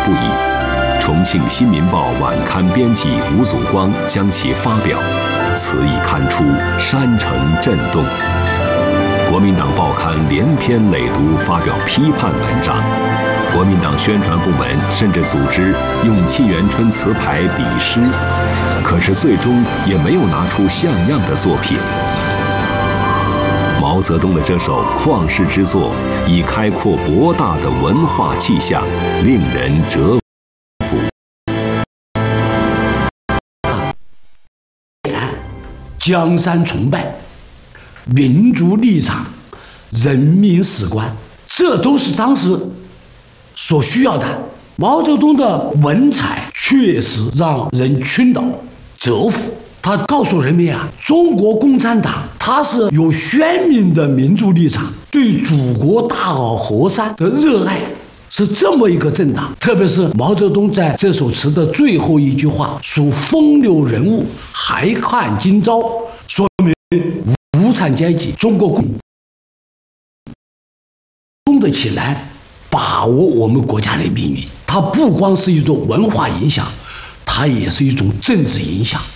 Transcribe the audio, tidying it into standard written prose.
不已。重庆《新民报》晚刊编辑吴祖光将其发表，此一刊出，山城震动。国民党报刊连篇累牍发表批判文章，国民党宣传部门甚至组织用沁园春词牌比诗，可是最终也没有拿出像样的作品。毛泽东的这首旷世之作，以开阔博大的文化气象，令人折服。 江山崇拜、民族立场、人民史观，这都是当时所需要的。毛泽东的文采确实让人倾倒、折服。他告诉人民啊，中国共产党它是有鲜明的民族立场，对祖国大好河山的热爱，是这么一个政党。特别是毛泽东在这首词的最后一句话，属风流人物，还看今朝，说明无产阶级中国动得起来，把握我们国家的命运。它不光是一种文化影响，它也是一种政治影响。